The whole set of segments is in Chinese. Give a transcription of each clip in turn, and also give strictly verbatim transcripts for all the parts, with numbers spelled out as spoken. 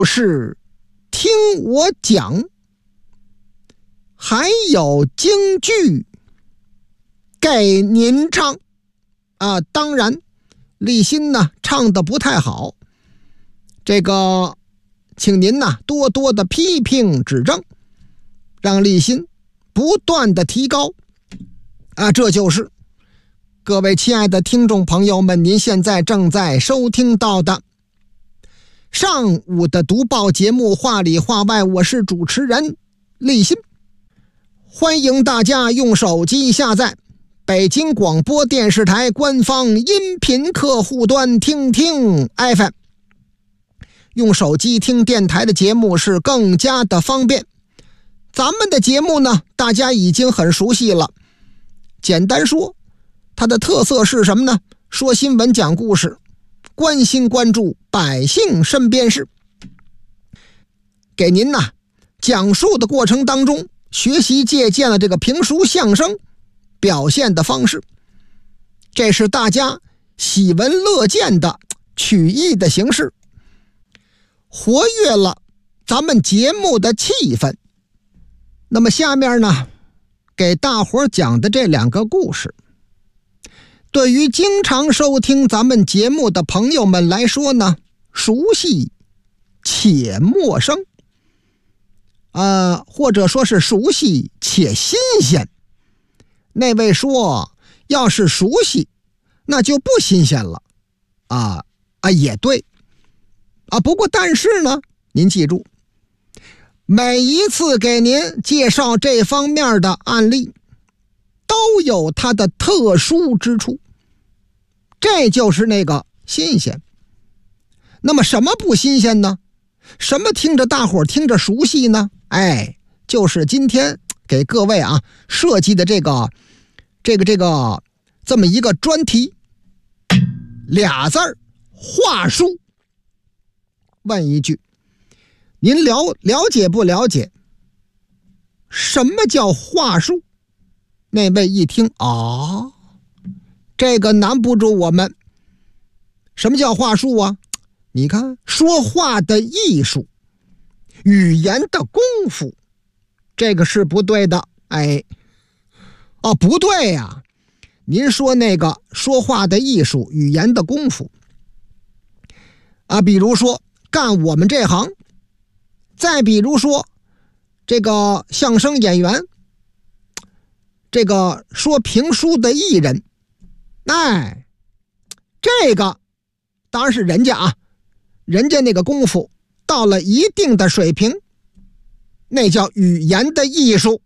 是听我讲，还有京剧给您唱啊。当然立新呢唱的不太好，这个请您呢多多的批评指正，让立新不断的提高啊。这就是各位亲爱的听众朋友们，您现在正在收听到的上午的读报节目《话里话外》，我是主持人立新。欢迎大家用手机下载北京广播电视台官方音频客户端听听 F M， 用手机听电台的节目是更加的方便。咱们的节目呢，大家已经很熟悉了。简单说，它的特色是什么呢？说新闻讲故事，关心关注百姓身边事，给您呐讲述的过程当中学习借鉴了这个评书相声表现的方式，这是大家喜闻乐见的曲艺的形式，活跃了咱们节目的气氛。那么下面呢，给大伙讲的这两个故事，对于经常收听咱们节目的朋友们来说呢，熟悉且陌生，呃，或者说是熟悉且新鲜。那位说，要是熟悉，那就不新鲜了，啊啊，也对，啊，不过但是呢，您记住，每一次给您介绍这方面的案例，都有它的特殊之处，这就是那个新鲜。那么什么不新鲜呢？什么听着大伙听着熟悉呢？哎，就是今天给各位啊设计的这个这个这个这么一个专题，俩字儿话术。问一句，您了了解不了解什么叫话术？那位一听啊、哦，这个难不住我们。什么叫话术啊？你看，说话的艺术，语言的功夫，这个是不对的。哎，哦，不对呀、啊！您说那个说话的艺术，语言的功夫啊，比如说干我们这行，再比如说这个相声演员，这个说评书的艺人，哎，这个当然是人家啊，人家那个功夫到了一定的水平，那叫语言的艺术。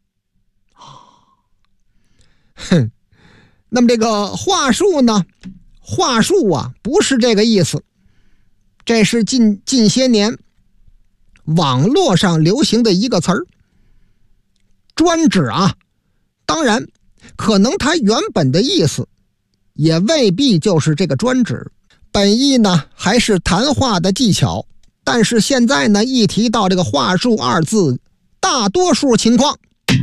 哼，那么这个话术呢？话术啊，不是这个意思，这是近近些年网络上流行的一个词儿，专指啊。当然，可能它原本的意思也未必就是这个专指，本意呢还是谈话的技巧，但是现在呢一提到这个话术二字，大多数情况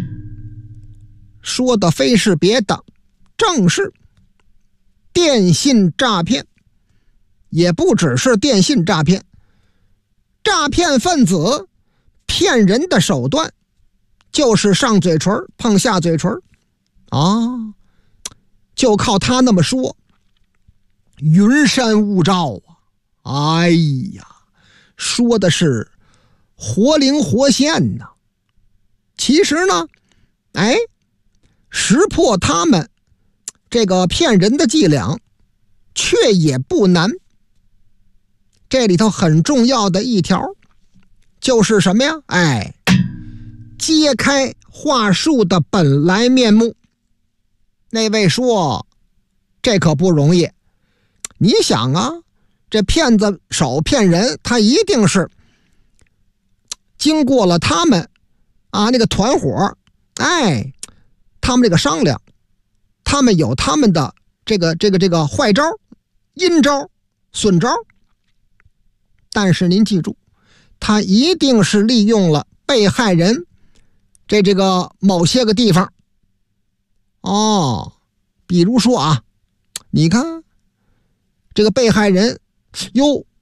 说的非是别的，正是电信诈骗。也不只是电信诈骗，诈骗分子骗人的手段就是上嘴唇碰下嘴唇啊，就靠他那么说，云山雾罩啊，哎呀，说的是活灵活现呐。其实呢，哎，识破他们这个骗人的伎俩却也不难。这里头很重要的一条就是什么呀？哎，揭开话术的本来面目。那位说，这可不容易。你想啊，这骗子手骗人，他一定是经过了他们啊那个团伙，哎，他们这个商量，他们有他们的这个这个这个坏招、阴招、损招。但是您记住，他一定是利用了被害人这这个某些个地方。哦，比如说啊，你看这个被害人哟，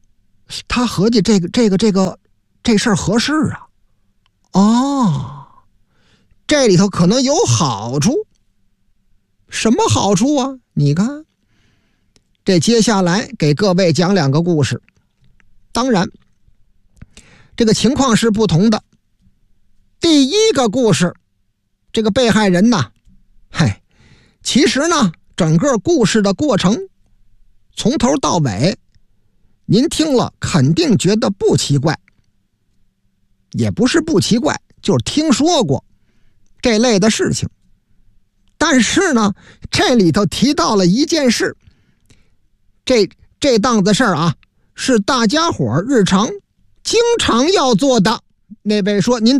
他合计这个这个这个这事儿合适啊。哦，这里头可能有好处。什么好处啊？你看，这接下来给各位讲两个故事。当然，这个情况是不同的。第一个故事，这个被害人呢，嘿，其实呢，整个故事的过程从头到尾，您听了肯定觉得不奇怪，也不是不奇怪，就是听说过这类的事情。但是呢，这里头提到了一件事，这这档子事儿啊，是大家伙日常经常要做的。那位说您